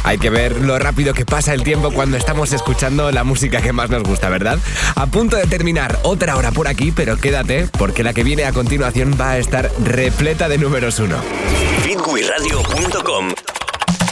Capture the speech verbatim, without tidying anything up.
Hay que ver lo rápido que pasa el tiempo cuando estamos escuchando la música que más nos gusta, ¿verdad? A punto de terminar otra hora por aquí, pero quédate, porque la que viene a continuación va a estar repleta de números uno. Hitway Radio punto com